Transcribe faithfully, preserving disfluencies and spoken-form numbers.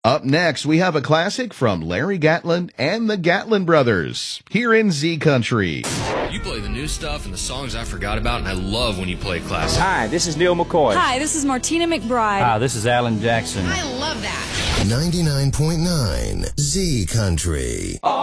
Up next, we have a classic from Larry Gatlin and the Gatlin Brothers here in Z Country. You play the new stuff and the songs I forgot about, and I love when you play classic. Hi, this is Neil McCoy. Hi, this is Martina McBride. Hi, this is Alan Jackson. I love that. ninety-nine point nine Z Country.